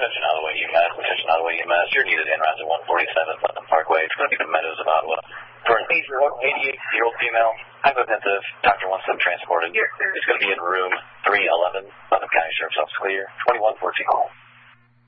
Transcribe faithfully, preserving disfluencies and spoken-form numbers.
attention Holloway U M A S, attention Holloway U M A S. You're needed in rounds at one forty-seven Putnam Parkway. It's going to be the Meadows of Ottawa. For an eighty-eight-year-old female, hypotensive, doctor wants them transported. It's going to be in room three eleven, Putnam County Sheriff's Office clear, twenty-one fourteen.